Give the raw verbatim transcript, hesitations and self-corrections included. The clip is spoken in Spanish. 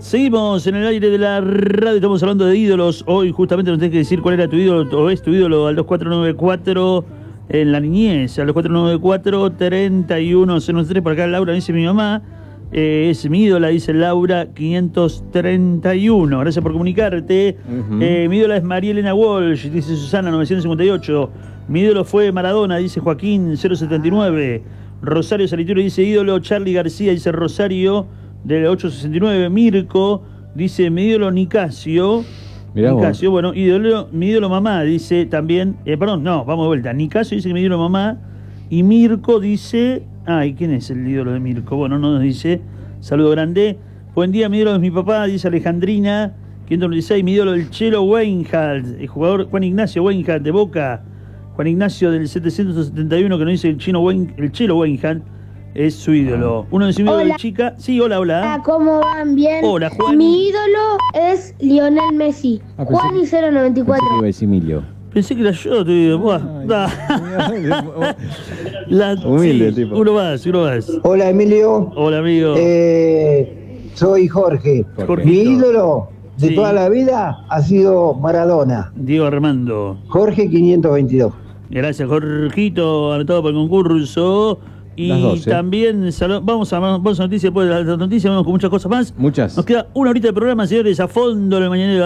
Seguimos en el aire de la radio, estamos hablando de ídolos. Hoy justamente nos tenés que decir cuál era tu ídolo o es tu ídolo al dos cuatro nueve cuatro en la niñez, al dos cuatro nueve cuatro, treinta y uno cero tres. Por acá Laura dice mi mamá, eh, es mi ídola, dice Laura quinientos treinta y uno. Gracias por comunicarte. Uh-huh. eh, mi ídola es María Elena Walsh, dice Susana novecientos cincuenta y ocho. Mi ídolo fue Maradona, dice Joaquín cero setenta y nueve. Rosario Salituro dice ídolo Charly García, dice Rosario del ochocientos sesenta y nueve. Mirko dice mi ídolo Nicasio. Mirá Nicasio, vos. Bueno, ídolo, mi ídolo mamá dice también, eh, perdón, no, vamos de vuelta. Nicasio dice que mi ídolo mamá. Y Mirko dice, ay, ¿quién es el ídolo de Mirko? Bueno, no nos dice. Saludo grande. Buen día, mi ídolo es mi papá, dice Alejandrina quinientos noventa y seis. Mi ídolo el Chelo Weinhardt, el jugador Juan Ignacio Weinhardt de Boca. Juan Ignacio del setecientos setenta y uno, que nos dice el chino Wein, el Chelo Weinhardt. Es su ídolo. Uno de sus ídolos de chica. Sí, hola, hola. Ah, ¿cómo van? Bien. Hola, Juan. Mi ídolo es Lionel Messi. Ah, Juan y cero noventa y cuatro. Pensé que iba a decir Emilio. Pensé que era yo, te digo. Buah, La, humilde, sí, tipo. Uno más, uno más. Hola, Emilio. Hola, amigo. Eh, soy Jorge. Jorgito. Mi ídolo de sí. toda la vida ha sido Maradona. Diego Armando. Jorge quinientos veintidós. Gracias, Jorgito, anotado por el concurso. Y también vamos a vamos a noticias, después de las noticias vamos con muchas cosas más. Muchas. Nos queda una horita de programa, señores, a fondo en el mañanero.